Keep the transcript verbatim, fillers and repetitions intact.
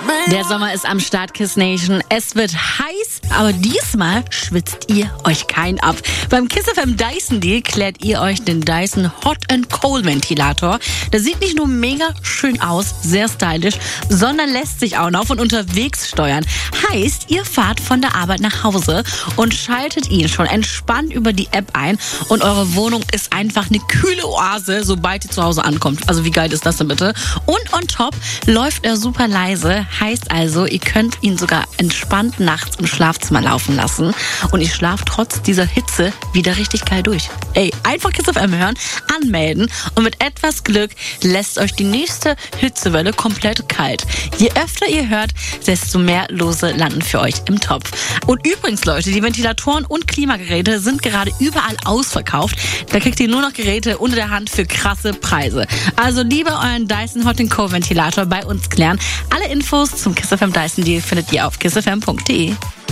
Der Sommer ist am Start, Kiss Nation. Es wird heiß, aber diesmal schwitzt ihr euch kein ab. Beim Kiss F M Dyson Deal klärt ihr euch den Dyson Hot and Cold Ventilator. Der sieht nicht nur mega schön aus, sehr stylisch, sondern lässt sich auch noch von unterwegs steuern. Heißt, ihr fahrt von der Arbeit nach Hause und schaltet ihn schon entspannt über die App ein und eure Wohnung ist einfach eine kühle Oase, sobald ihr zu Hause ankommt. Also wie geil ist das denn bitte? Und on top läuft er super leise. Heißt also, ihr könnt ihn sogar entspannt nachts im Schlafzimmer laufen lassen und ihr schlaft trotz dieser Hitze wieder richtig geil durch. Ey, einfach Kiss F M hören, anmelden und mit etwas Glück lässt euch die nächste Hitzewelle komplett kalt. Je öfter ihr hört, desto mehr Lose landen für euch im Topf. Und übrigens, Leute, die Ventilatoren und Klimageräte sind gerade überall ausverkauft. Da kriegt ihr nur noch Geräte unter der Hand für krasse Preise. Also lieber euren Dyson Hot and Cold Ventilator bei uns klären. Alle Infos zum Kiss F M Dyson Deal findet ihr auf kiss f m punkt d e.